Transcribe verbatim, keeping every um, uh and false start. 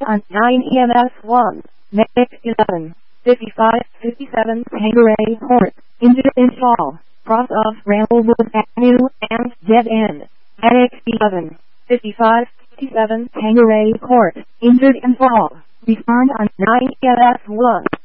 on nine E M S one, Medic eleven, fifty-five fifty-seven Tangeray Court, injured in fall, cross of Ramblewood Avenue, and dead end. Medic eleven, fifty-five fifty-seven Tangeray Court, injured in fall, returned on nine E M S one.